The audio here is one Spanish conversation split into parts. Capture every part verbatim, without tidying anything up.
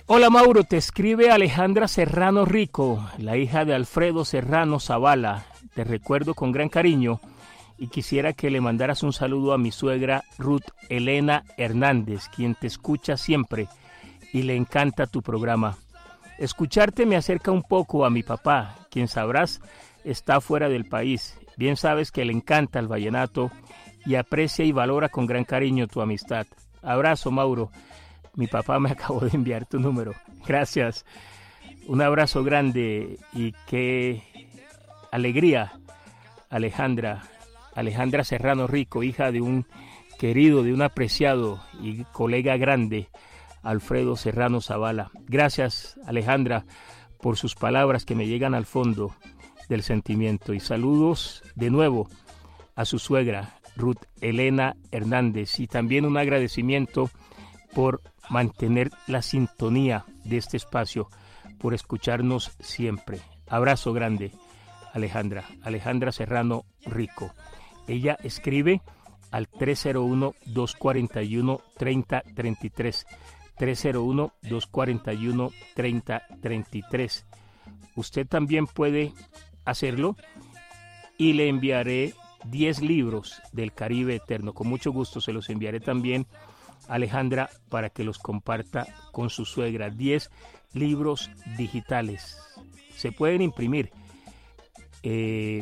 Hola Mauro, te escribe Alejandra Serrano Rico, la hija de Alfredo Serrano Zavala. Te recuerdo con gran cariño y quisiera que le mandaras un saludo a mi suegra Ruth Elena Hernández, quien te escucha siempre y le encanta tu programa. Escucharte me acerca un poco a mi papá, quien sabrás está fuera del país. Bien sabes que le encanta el vallenato y aprecia y valora con gran cariño tu amistad. Abrazo, Mauro. Mi papá me acabó de enviar tu número. Gracias. Un abrazo grande y qué alegría, Alejandra. Alejandra Serrano Rico, hija de un querido, de un apreciado y colega grande, Alfredo Serrano Zavala. Gracias, Alejandra, por sus palabras que me llegan al fondo del sentimiento. Y saludos de nuevo a su suegra, Ruth Elena Hernández. Y también un agradecimiento por mantener la sintonía de este espacio, por escucharnos siempre. Abrazo grande, Alejandra, Alejandra Serrano Rico. Ella escribe al tres cero uno, dos cuatro uno, tres cero tres tres, tres cero uno, dos cuatro uno, tres cero tres tres. Usted también puede hacerlo y le enviaré diez libros del Caribe Eterno. Con mucho gusto se los enviaré también, Alejandra, para que los comparta con su suegra. diez libros digitales. Se pueden imprimir. Eh,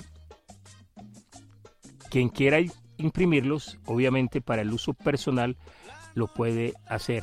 quien quiera imprimirlos, obviamente para el uso personal, lo puede hacer.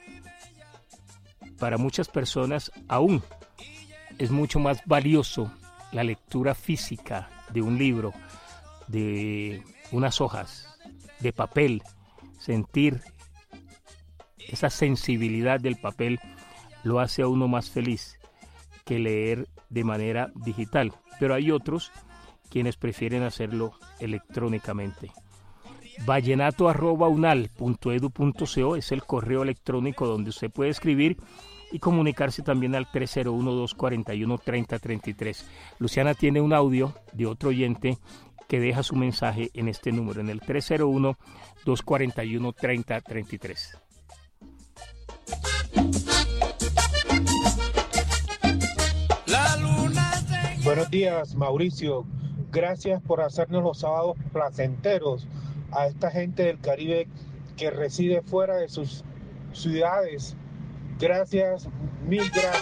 Para muchas personas aún es mucho más valioso la lectura física de un libro, de unas hojas, de papel, sentir esa sensibilidad del papel lo hace a uno más feliz que leer de manera digital. Pero hay otros quienes prefieren hacerlo electrónicamente. vallenato arroba unal punto edu punto co es el correo electrónico donde usted puede escribir y comunicarse también al tres cero uno, dos cuatro uno, tres cero tres tres. Luciana tiene un audio de otro oyente que deja su mensaje en este número, en el tres cero uno, dos cuatro uno, tres cero tres tres. Buenos días, Mauricio. Gracias por hacernos los sábados placenteros a esta gente del Caribe que reside fuera de sus ciudades. Gracias, mil gracias.